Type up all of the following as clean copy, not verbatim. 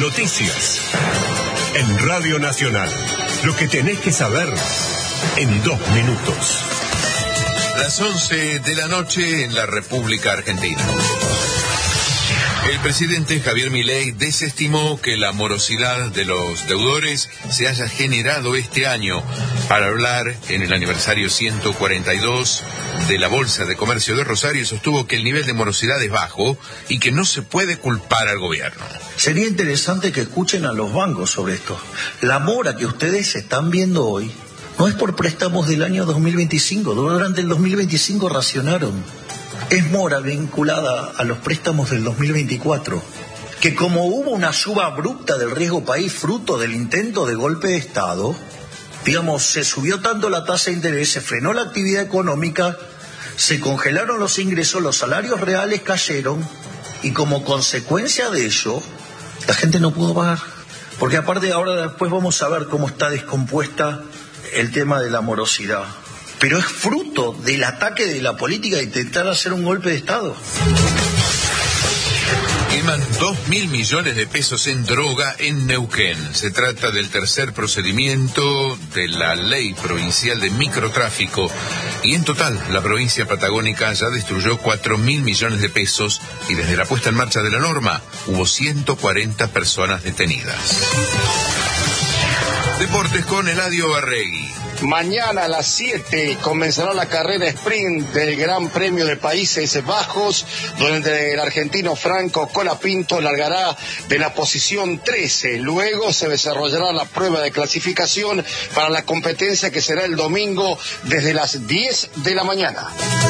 noticias. En Radio Nacional, lo que tenés que saber en 2 minutos. Las 11 de la noche en la República Argentina. El presidente Javier Milei desestimó que la morosidad de los deudores se haya generado este año. Para hablar en el aniversario 142 de la Bolsa de Comercio de Rosario, sostuvo que el nivel de morosidad es bajo y que no se puede culpar al gobierno. Sería interesante que escuchen a los bancos sobre esto. La mora que ustedes están viendo hoy no es por préstamos del año 2025. Durante el 2025 racionaron. Es mora vinculada a los préstamos del 2024, que como hubo una suba abrupta del riesgo país fruto del intento de golpe de Estado, digamos, se subió tanto la tasa de interés, se frenó la actividad económica, se congelaron los ingresos, los salarios reales cayeron, y como consecuencia de ello, la gente no pudo pagar. Porque aparte ahora después vamos a ver cómo está descompuesta el tema de la morosidad. Pero es fruto del ataque de la política de intentar hacer un golpe de Estado. Queman 2.000 millones de pesos en droga en Neuquén. Se trata del tercer procedimiento de la ley provincial de microtráfico. Y en total, la provincia patagónica ya destruyó 4.000 millones de pesos y desde la puesta en marcha de la norma hubo 140 personas detenidas. Deportes con Eladio Arregui. Mañana a las 7 comenzará la carrera sprint del Gran Premio de Países Bajos, donde el argentino Franco Colapinto largará de la posición 13. Luego se desarrollará la prueba de clasificación para la competencia que será el domingo desde las 10 de la mañana.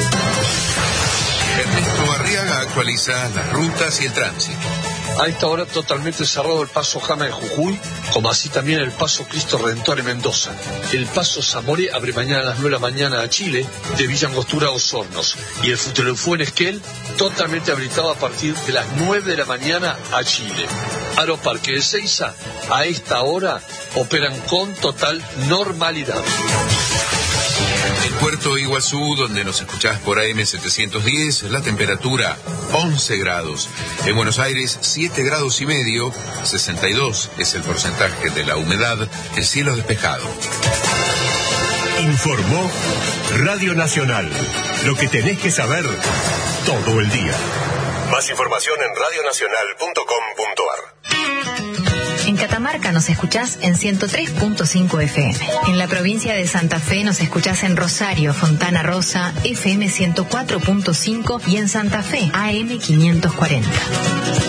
Ernesto Arriaga actualiza las rutas y el tránsito. A esta hora totalmente cerrado el paso Jama de Jujuy, como así también el paso Cristo Redentor en Mendoza. El paso Zamoré abre mañana a las 9 de la mañana a Chile, de Villa Angostura a Osornos. Y el Futelefú en Esquel, totalmente habilitado a partir de las 9 de la mañana a Chile. Aeroparque de Seiza, a esta hora, operan con total normalidad. En Puerto Iguazú, donde nos escuchás por AM710, la temperatura 11 grados. En Buenos Aires, 7 grados y medio, 62 es el porcentaje de la humedad, el cielo despejado. Informó Radio Nacional, lo que tenés que saber todo el día. Más información en radionacional.com.ar. En Catamarca nos escuchás en 103.5 FM. En la provincia de Santa Fe nos escuchás en Rosario, Fontana Rosa, FM 104.5 y en Santa Fe, AM 540.